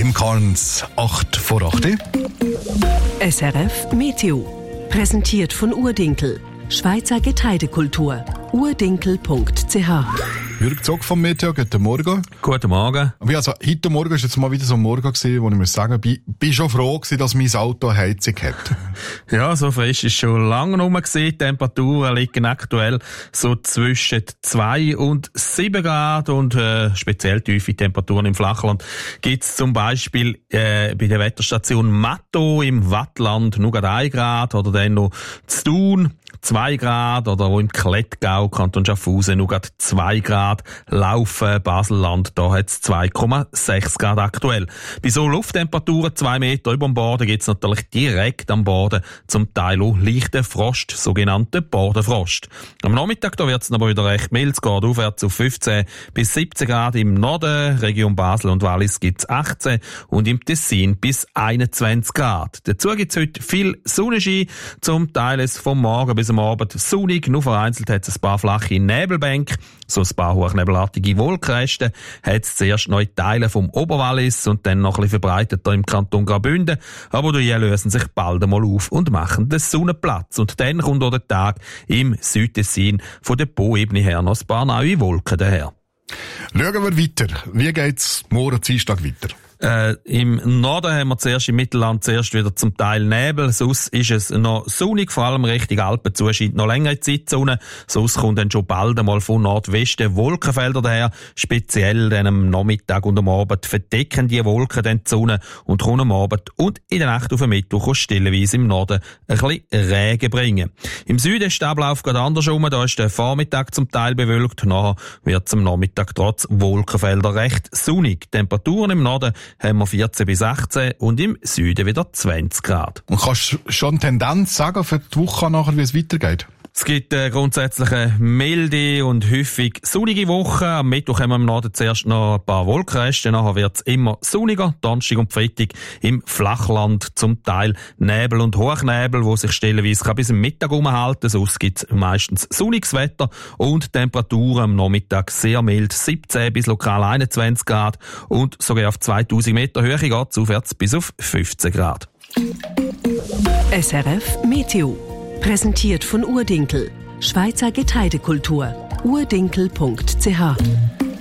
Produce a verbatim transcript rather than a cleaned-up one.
im Karns acht vor acht. S R F Meteo. Präsentiert von Urdinkel. Schweizer Getreidekultur. urdinkel punkt c h. Jürg Zog vom Meteo, guten Morgen. Guten Morgen. Also, heute Morgen war jetzt mal wieder so ein Morgen gewesen, wo ich muss sagen, ich bin schon froh gewesen, dass mein Auto eine Heizung hat. Ja, so frisch ist schon lange rum gewesen. Die Temperaturen liegen aktuell so zwischen zwei und sieben Grad und äh, speziell tiefe Temperaturen im Flachland gibt's zum Beispiel äh, bei der Wetterstation Matto im Wattland nur gerade ein Grad oder dann noch zu Thun zwei Grad oder auch im Klettgau, Kanton Schaffhausen nur gerade zwei Grad. Laufen, Baselland, da hat es zwei Komma sechs Grad aktuell. Bei so Lufttemperaturen zwei Meter über dem Boden gibt es natürlich direkt am Boden zum Teil auch leichten Frost, sogenannten Bodenfrost. Am Nachmittag da wird es aber wieder recht mild, es geht aufwärts auf fünfzehn bis siebzehn Grad im Norden, Region Basel und Wallis gibt es achtzehn und im Tessin bis einundzwanzig Grad. Dazu gibt es heute viel Sonnenschein, zum Teil ist vom Morgen bis am Abend sonnig, nur vereinzelt hat es ein paar flache Nebelbänke, so ein paar hochnebelartige Wolkenresten hat es zuerst noch in Teilen vom Oberwallis und dann noch ein bisschen verbreiteter im Kanton Graubünden, aber die lösen sich bald einmal auf und machen den Sonnenplatz. Und dann kommt auch der Tag im Südtessin von der Po-Ebene her noch ein paar neue Wolken daher. Schauen wir weiter. Wie geht's morgen Dienstag weiter? Äh, Im Norden haben wir zuerst im Mittelland zuerst wieder zum Teil Nebel, sonst ist es noch sonnig, vor allem Richtung Alpen zu scheint noch längere Zeit die Sonne, sonst kommt dann schon bald einmal von Nordwesten Wolkenfelder daher, speziell dann am Nachmittag und am Abend verdecken die Wolken dann die Sonne und kommen am Abend und in der Nacht auf den Mittwoch stellenweise im Norden ein bisschen Regen bringen. Im Süden ist der Ablauf gerade andersrum, da ist der Vormittag zum Teil bewölkt, nachher wird es am Nachmittag trotz Wolkenfelder recht sonnig. Temperaturen im Norden haben wir vierzehn bis achtzehn und im Süden wieder zwanzig Grad. Und kannst du schon eine Tendenz sagen für die Woche nachher, wie es weitergeht? Es gibt äh, grundsätzlich eine milde und häufig sonnige Woche. Am Mittwoch haben wir im Norden zuerst noch ein paar Wolkenreste, nachher wird es immer sonniger. Donnerstag und Freitag im Flachland zum Teil Nebel und Hochnebel, wo sich stellenweise bis zum Mittag umhalten. Sonst gibt es meistens sonniges Wetter und Temperaturen am Nachmittag sehr mild, siebzehn bis lokal einundzwanzig Grad und sogar auf zweitausend Meter Höhe geht es aufwärts bis auf fünfzehn Grad. S R F Meteo. Präsentiert von Urdinkel. Schweizer Getreidekultur. urdinkel punkt c h.